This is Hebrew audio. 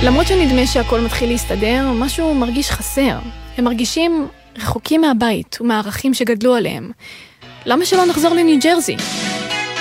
למרות שנדמה שהכל מתחיל להסתדר, משהו מרגיש חסר. הם מרגישים רחוקים מהבית ומהערכים שגדלו עליהם. למה שלא נחזור לניו ג'רזי?